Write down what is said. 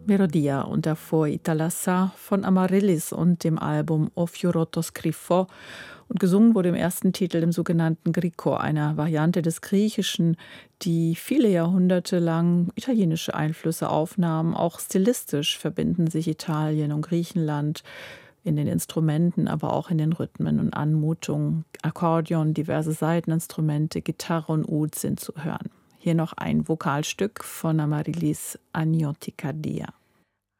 Melodia und davor Italassa von Amaryllis und dem Album O Fiorotto Scriffo. Und gesungen wurde im ersten Titel im sogenannten Gricco, einer Variante des Griechischen, die viele Jahrhunderte lang italienische Einflüsse aufnahm. Auch stilistisch verbinden sich Italien und Griechenland in den Instrumenten, aber auch in den Rhythmen und Anmutungen. Akkordeon, diverse Saiteninstrumente, Gitarre und Oud sind zu hören. Hier noch ein Vokalstück von Amaryllis, Agnoticadia.